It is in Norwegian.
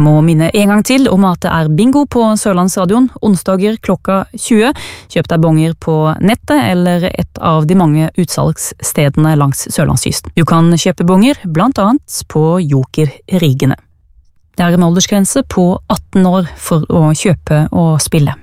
Jeg må minne en gang til om at det bingo på Sørlandsstadion onsdager klokka 20. Kjøp deg bonger på nettet eller et av de mange utsalgsstedene langs Sørlandskysten. Du kan kjøpe bonger blant annet på Joker Rigene. Det en aldersgrense på 18 år for å kjøpe og spille.